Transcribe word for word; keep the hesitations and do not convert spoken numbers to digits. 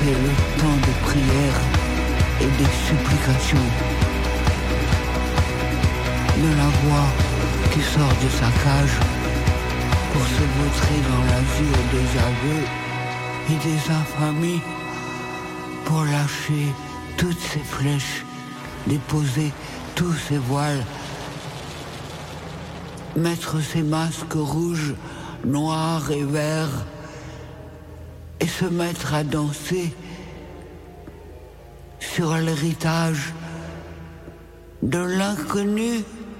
C'est le temps des prières et des supplications. De la voix qui sort de sa cage pour se vautrer dans l'azur des aveux et des infamies, pour lâcher toutes ses flèches, déposer tous ses voiles, mettre ses masques rouges, noirs et verts, et se mettre à danser sur l'héritage de l'inconnu.